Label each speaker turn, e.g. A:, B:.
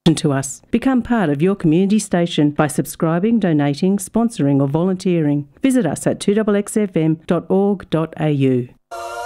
A: to us. Become part of your community station by subscribing, donating, sponsoring or volunteering. Visit us at 2xxfm.org.au.